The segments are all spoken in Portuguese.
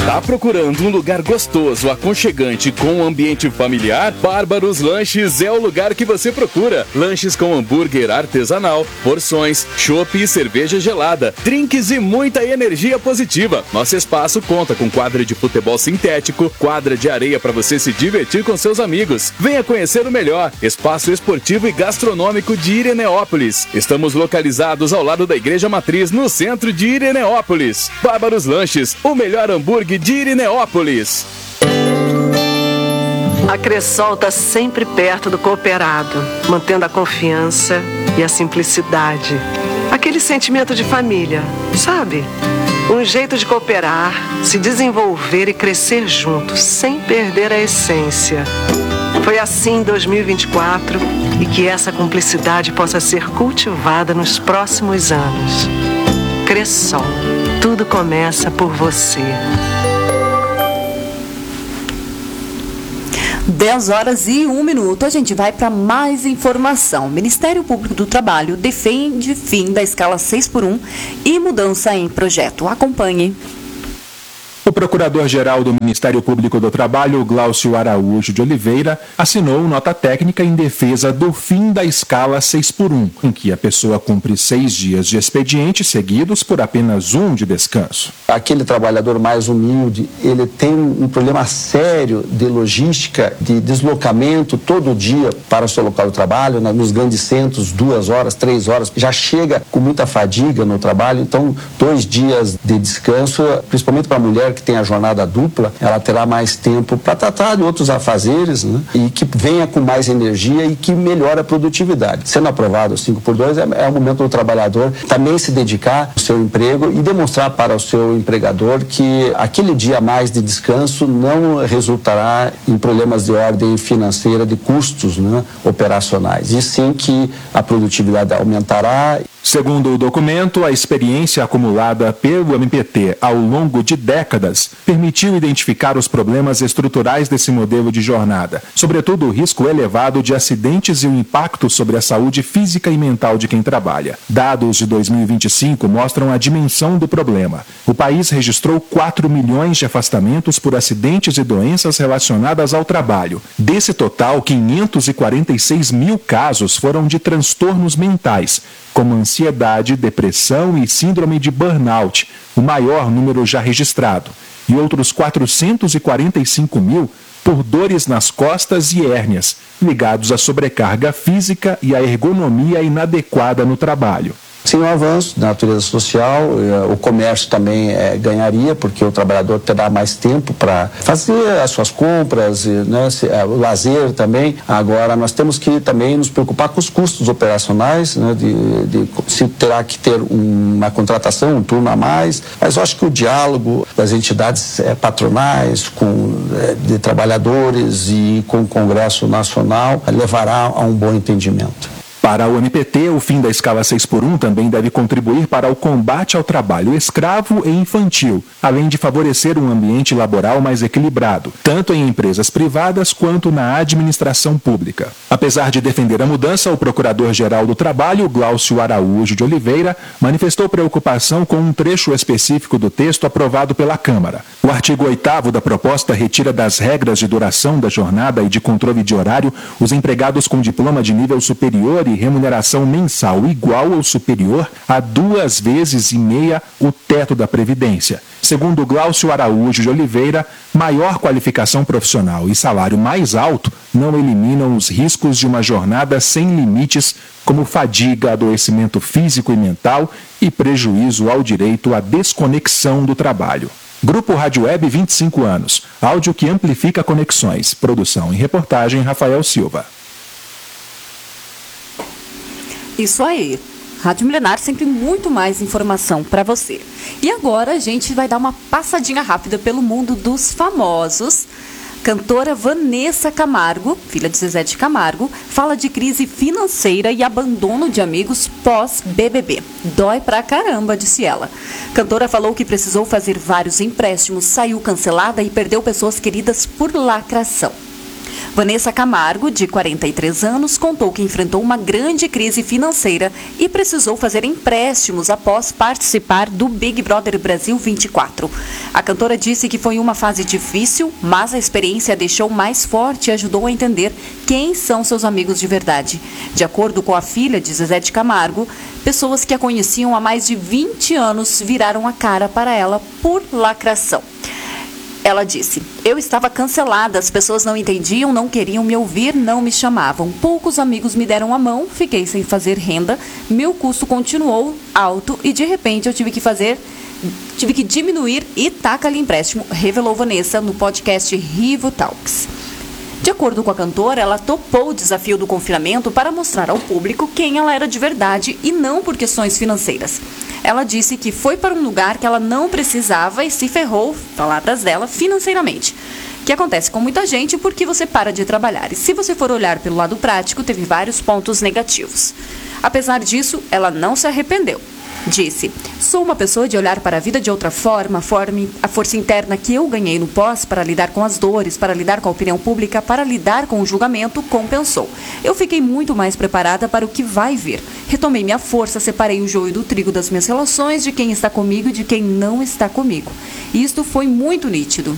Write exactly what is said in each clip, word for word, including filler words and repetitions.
Tá procurando um lugar gostoso, aconchegante, com um ambiente familiar? Bárbaros Lanches é o lugar que você procura. Lanches com hambúrguer artesanal, porções, chopp e cerveja gelada, drinks e muita energia positiva. Nosso espaço conta com quadra de futebol sintético, quadra de areia para você se divertir com seus amigos. Venha conhecer o melhor espaço esportivo e gastronômico de Ireneópolis. Estamos localizados ao lado da Igreja Matriz, no centro de Ireneópolis. Bárbaros Lanches, o melhor hambúrguer de Ireneópolis. A Cressol está sempre perto do cooperado, mantendo a confiança e a simplicidade. Aquele sentimento de família, sabe? Um jeito de cooperar, se desenvolver e crescer juntos, sem perder a essência. Foi assim em dois mil e vinte e quatro e que essa cumplicidade possa ser cultivada nos próximos anos. Cressol, tudo começa por você. dez horas e um minuto. A gente vai para mais informação. O Ministério Público do Trabalho defende fim da escala seis por um e mudança em projeto. Acompanhe. O Procurador-Geral do Ministério Público do Trabalho, Glaucio Araújo de Oliveira, assinou nota técnica em defesa do fim da escala seis por um, em que a pessoa cumpre seis dias de expediente seguidos por apenas um de descanso. Aquele trabalhador mais humilde, ele tem um problema sério de logística, de deslocamento todo dia para o seu local de trabalho, nos grandes centros, duas horas, três horas, já chega com muita fadiga no trabalho, então dois dias de descanso, principalmente para a mulher que tem a jornada dupla, ela terá mais tempo para tratar de outros afazeres, né? E que venha com mais energia e que melhore a produtividade. Sendo aprovado o cinco por dois, é, é o momento do trabalhador também se dedicar ao seu emprego e demonstrar para o seu empregador que aquele dia a mais de descanso não resultará em problemas de ordem financeira, de custos, né, operacionais, e sim que a produtividade aumentará. Segundo o documento, a experiência acumulada pelo M P T ao longo de décadas permitiu identificar os problemas estruturais desse modelo de jornada, sobretudo o risco elevado de acidentes e o impacto sobre a saúde física e mental de quem trabalha. Dados de dois mil e vinte e cinco mostram a dimensão do problema. O país registrou quatro milhões de afastamentos por acidentes e doenças relacionadas ao trabalho. Desse total, quinhentos e quarenta e seis mil casos foram de transtornos mentais, como ansiedade, depressão e síndrome de burnout, o maior número já registrado, e outros quatrocentos e quarenta e cinco mil por dores nas costas e hérnias, ligados à sobrecarga física e à ergonomia inadequada no trabalho. Sim, um avanço da natureza social, o comércio também é, ganharia, porque o trabalhador terá mais tempo para fazer as suas compras, né, o lazer também. Agora, nós temos que também nos preocupar com os custos operacionais, né, de, de se terá que ter uma contratação, um turno a mais, mas eu acho que o diálogo das entidades é, patronais, com, é, de trabalhadores e com o Congresso Nacional levará a um bom entendimento. Para o M P T, o fim da escala seis por um também deve contribuir para o combate ao trabalho escravo e infantil, além de favorecer um ambiente laboral mais equilibrado, tanto em empresas privadas quanto na administração pública. Apesar de defender a mudança, o Procurador-Geral do Trabalho, Glaucio Araújo de Oliveira, manifestou preocupação com um trecho específico do texto aprovado pela Câmara. O artigo oitavo da proposta retira das regras de duração da jornada e de controle de horário os empregados com diploma de nível superior e remuneração mensal igual ou superior a duas vezes e meia o teto da Previdência. Segundo Glaucio Araújo de Oliveira, maior qualificação profissional e salário mais alto não eliminam os riscos de uma jornada sem limites, como fadiga, adoecimento físico e mental e prejuízo ao direito à desconexão do trabalho. Grupo Rádio Web, vinte e cinco anos. Áudio que amplifica conexões. Produção e reportagem, Rafael Silva. Isso aí. Rádio Milenar, sempre muito mais informação para você. E agora a gente vai dar uma passadinha rápida pelo mundo dos famosos. Cantora Vanessa Camargo, filha de Zezé de Camargo, fala de crise financeira e abandono de amigos pós-B B B. Dói pra caramba, disse ela. Cantora falou que precisou fazer vários empréstimos, saiu cancelada e perdeu pessoas queridas por lacração. Vanessa Camargo, de quarenta e três anos, contou que enfrentou uma grande crise financeira e precisou fazer empréstimos após participar do Big Brother Brasil vinte e quatro. A cantora disse que foi uma fase difícil, mas a experiência a deixou mais forte e ajudou a entender quem são seus amigos de verdade. De acordo com a filha de Zezé de Camargo, pessoas que a conheciam há mais de vinte anos viraram a cara para ela por lacração. Ela disse: eu estava cancelada, as pessoas não entendiam, não queriam me ouvir, não me chamavam. Poucos amigos me deram a mão, fiquei sem fazer renda, meu custo continuou alto e de repente eu tive que fazer, tive que diminuir e taca-lhe empréstimo, revelou Vanessa no podcast Rivo Talks. De acordo com a cantora, ela topou o desafio do confinamento para mostrar ao público quem ela era de verdade e não por questões financeiras. Ela disse que foi para um lugar que ela não precisava e se ferrou, palavras dela, financeiramente. Que acontece com muita gente porque você para de trabalhar. E se você for olhar pelo lado prático, teve vários pontos negativos. Apesar disso, ela não se arrependeu. Disse: sou uma pessoa de olhar para a vida de outra forma, a força interna que eu ganhei no pós para lidar com as dores, para lidar com a opinião pública, para lidar com o julgamento, compensou. Eu fiquei muito mais preparada para o que vai vir. Retomei minha força, separei o joio do trigo das minhas relações, de quem está comigo e de quem não está comigo. E isto foi muito nítido.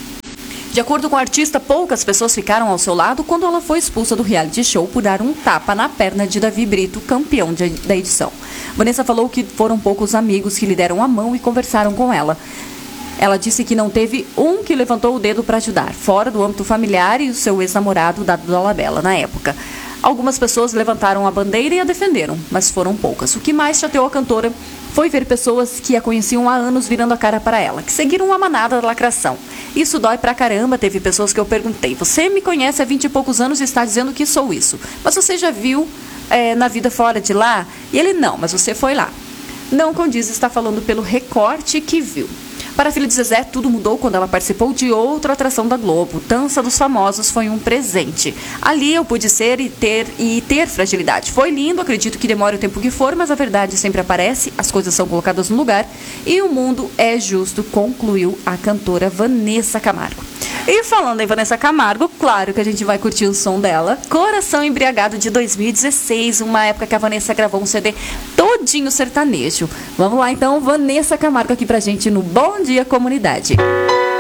De acordo com a artista, poucas pessoas ficaram ao seu lado quando ela foi expulsa do reality show por dar um tapa na perna de Davi Brito, campeão de, da edição. Vanessa falou que foram poucos amigos que lhe deram a mão e conversaram com ela. Ela disse que não teve um que levantou o dedo para ajudar, fora do âmbito familiar e o seu ex-namorado, Dado Dolabella, na época. Algumas pessoas levantaram a bandeira e a defenderam, mas foram poucas. O que mais chateou a cantora foi ver pessoas que a conheciam há anos virando a cara para ela, que seguiram uma manada da lacração. Isso dói pra caramba. Teve pessoas que eu perguntei: você me conhece há vinte e poucos anos e está dizendo que sou isso, mas você já viu é, na vida fora de lá? E ele: não, mas você foi lá. Não condiz, está falando pelo recorte que viu. Para a filha de Zezé, tudo mudou quando ela participou de outra atração da Globo. Dança dos Famosos foi um presente. Ali eu pude ser e ter, e ter fragilidade. Foi lindo, acredito que demore o tempo que for, mas a verdade sempre aparece, as coisas são colocadas no lugar e o mundo é justo, concluiu a cantora Vanessa Camargo. E falando em Vanessa Camargo, claro que a gente vai curtir o som dela. Coração Embriagado, de dois mil e dezesseis, uma época que a Vanessa gravou um C D todinho sertanejo. Vamos lá então, Vanessa Camargo aqui pra gente no Bom Dia Comunidade.